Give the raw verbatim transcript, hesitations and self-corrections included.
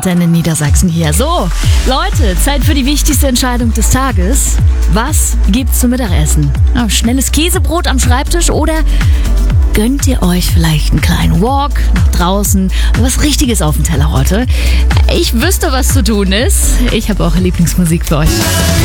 Antenne Niedersachsen hier. So, Leute, Zeit für die wichtigste Entscheidung des Tages. Was gibt's zum Mittagessen? Ja, schnelles Käsebrot am Schreibtisch oder gönnt ihr euch vielleicht einen kleinen Walk nach draußen? Was Richtiges auf dem Teller heute? Ich wüsste, was zu tun ist. Ich habe auch Lieblingsmusik für euch.